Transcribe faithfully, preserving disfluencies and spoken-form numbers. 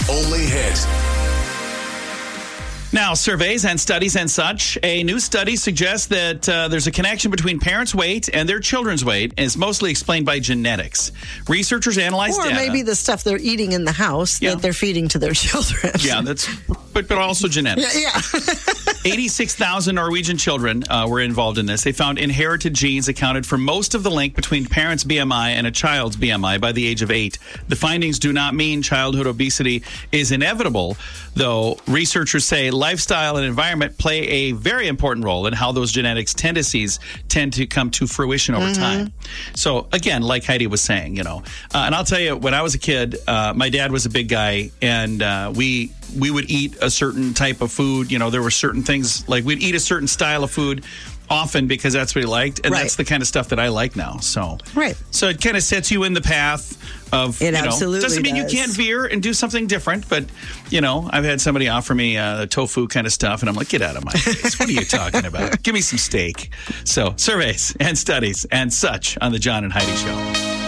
only hit. Now, surveys and studies and such. A new study suggests that uh, there's a connection between parents' weight and their children's weight, and is mostly explained by genetics. Researchers analyzed Or data. maybe the stuff they're eating in the house Yeah. that they're feeding to their children. Yeah, that's, but, but also genetics. Yeah, yeah. eighty-six thousand Norwegian children uh, were involved in this. They found inherited genes accounted for most of the link between parents' B M I and a child's B M I by the age of eight. The findings do not mean childhood obesity is inevitable, though researchers say lifestyle and environment play a very important role in how those genetics tendencies tend to come to fruition over Mm-hmm. time. So, again, like Heidi was saying, you know, uh, and I'll tell you, when I was a kid, uh, my dad was a big guy, and uh, we we would eat a certain type of food. You know, there were certain things, like we'd eat a certain style of food often because that's what he liked, and Right. that's the kind of stuff that I like now. So, Right. So it kind of sets you in the path of, It you know, absolutely doesn't mean does. you can't veer and do something different, but, you know, I've had somebody offer me uh, tofu kind of stuff, and I'm like, get out of my face. What are you talking about? Give me some steak. So, surveys and studies and such on the John and Heidi Show.